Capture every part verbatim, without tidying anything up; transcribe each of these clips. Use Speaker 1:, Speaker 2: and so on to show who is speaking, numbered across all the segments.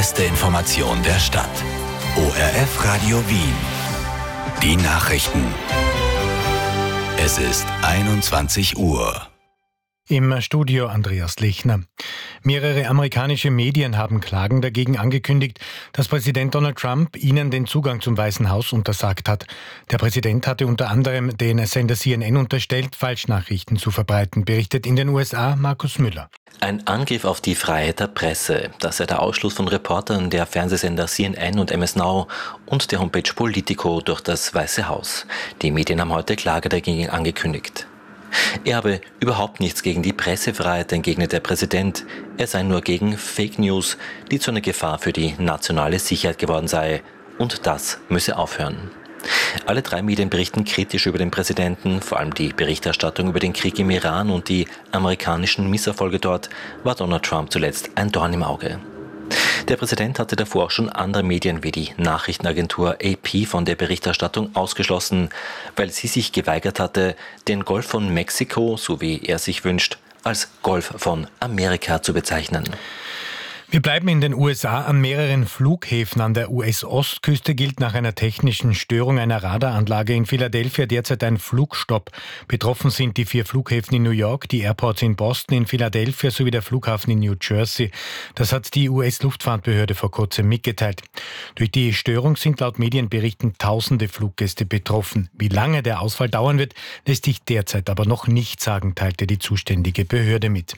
Speaker 1: beste Information der Stadt. O R F Radio Wien. Die Nachrichten. Es ist einundzwanzig Uhr.
Speaker 2: Im Studio Andreas Lechner. Mehrere amerikanische Medien haben Klagen dagegen angekündigt, dass Präsident Donald Trump ihnen den Zugang zum Weißen Haus untersagt hat. Der Präsident hatte unter anderem den Sender C N N unterstellt, Falschnachrichten zu verbreiten, berichtet in den U S A Markus Müller.
Speaker 3: Ein Angriff auf die Freiheit der Presse, das sei der Ausschluss von Reportern der Fernsehsender C N N und M S Now und der Homepage Politico durch das Weiße Haus. Die Medien haben heute Klage dagegen angekündigt. Er habe überhaupt nichts gegen die Pressefreiheit, entgegnet der Präsident. Er sei nur gegen Fake News, die zu einer Gefahr für die nationale Sicherheit geworden sei. Und das müsse aufhören. Alle drei Medien berichten kritisch über den Präsidenten. Vor allem die Berichterstattung über den Krieg im Iran und die amerikanischen Misserfolge dort war Donald Trump zuletzt ein Dorn im Auge. Der Präsident hatte davor auch schon andere Medien wie die Nachrichtenagentur A P von der Berichterstattung ausgeschlossen, weil sie sich geweigert hatte, den Golf von Mexiko, so wie er sich wünscht, als Golf von Amerika zu bezeichnen.
Speaker 2: Wir bleiben in den U S A. An mehreren Flughäfen an der U S-Ostküste gilt nach einer technischen Störung einer Radaranlage in Philadelphia derzeit ein Flugstopp. Betroffen sind die vier Flughäfen in New York, die Airports in Boston, in Philadelphia sowie der Flughafen in New Jersey. Das hat die U S-Luftfahrtbehörde vor kurzem mitgeteilt. Durch die Störung sind laut Medienberichten tausende Fluggäste betroffen. Wie lange der Ausfall dauern wird, lässt sich derzeit aber noch nicht sagen, teilte die zuständige Behörde mit.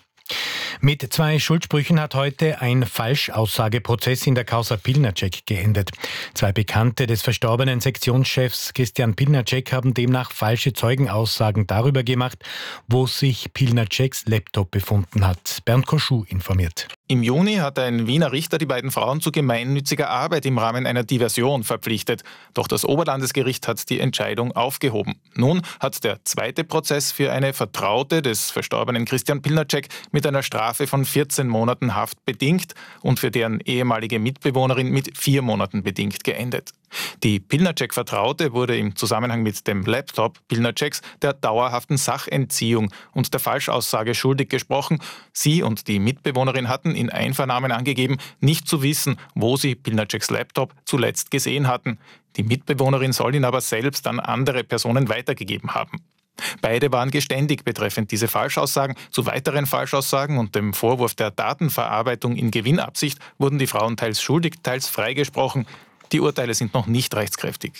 Speaker 2: Mit zwei Schuldsprüchen hat heute ein Falschaussageprozess in der Causa Pilnacek geendet. Zwei Bekannte des verstorbenen Sektionschefs Christian Pilnacek haben demnach falsche Zeugenaussagen darüber gemacht, wo sich Pilnaceks Laptop befunden hat. Bernd Koschuh informiert.
Speaker 4: Im Juni hat ein Wiener Richter die beiden Frauen zu gemeinnütziger Arbeit im Rahmen einer Diversion verpflichtet. Doch das Oberlandesgericht hat die Entscheidung aufgehoben. Nun hat der zweite Prozess für eine Vertraute des verstorbenen Christian Pilnacek mit einer Strafe von vierzehn Monaten Haft bedingt und für deren ehemalige Mitbewohnerin mit vier Monaten bedingt geendet. Die Pilnacek-Vertraute wurde im Zusammenhang mit dem Laptop Pilnaceks der dauerhaften Sachentziehung und der Falschaussage schuldig gesprochen. Sie und die Mitbewohnerin hatten in Einvernahmen angegeben, nicht zu wissen, wo sie Pilnaceks Laptop zuletzt gesehen hatten. Die Mitbewohnerin soll ihn aber selbst an andere Personen weitergegeben haben. Beide waren geständig betreffend diese Falschaussagen. Zu weiteren Falschaussagen und dem Vorwurf der Datenverarbeitung in Gewinnabsicht wurden die Frauen teils schuldig, teils freigesprochen. Die Urteile sind noch nicht rechtskräftig.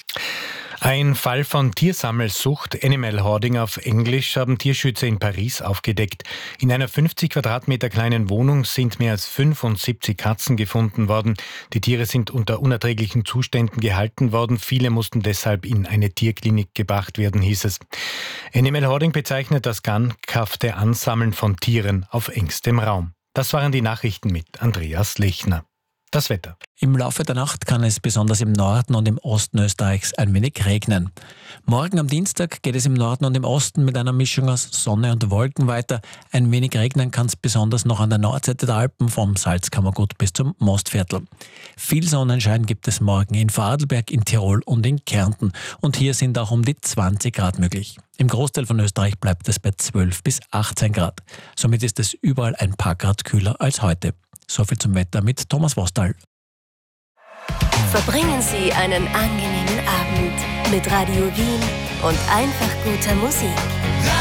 Speaker 2: Ein Fall von Tiersammelsucht, Animal Hoarding auf Englisch, haben Tierschützer in Paris aufgedeckt. In einer fünfzig Quadratmeter kleinen Wohnung sind mehr als fünfundsiebzig Katzen gefunden worden. Die Tiere sind unter unerträglichen Zuständen gehalten worden. Viele mussten deshalb in eine Tierklinik gebracht werden, hieß es. Animal Hoarding bezeichnet das ganghafte Ansammeln von Tieren auf engstem Raum. Das waren die Nachrichten mit Andreas Lechner. Das Wetter.
Speaker 5: Im Laufe der Nacht kann es besonders im Norden und im Osten Österreichs ein wenig regnen. Morgen am Dienstag geht es im Norden und im Osten mit einer Mischung aus Sonne und Wolken weiter. Ein wenig regnen kann es besonders noch an der Nordseite der Alpen vom Salzkammergut bis zum Mostviertel. Viel Sonnenschein gibt es morgen in Vorarlberg, in Tirol und in Kärnten. Und hier sind auch um die zwanzig Grad möglich. Im Großteil von Österreich bleibt es bei zwölf bis achtzehn Grad. Somit ist es überall ein paar Grad kühler als heute. Soviel zum Wetter mit Thomas Wostal.
Speaker 6: Verbringen Sie einen angenehmen Abend mit Radio Wien und einfach guter Musik.